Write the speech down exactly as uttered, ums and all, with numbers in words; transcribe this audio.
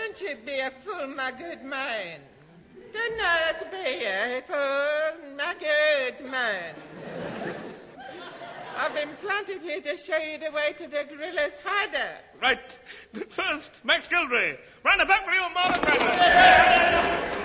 Don't you be a fool, my good man. Do not be a fool, my good man. I've been planted here to show you the way to the gorilla's hideout. Right. But first, Max Gildery, round about with your Marlon Brando.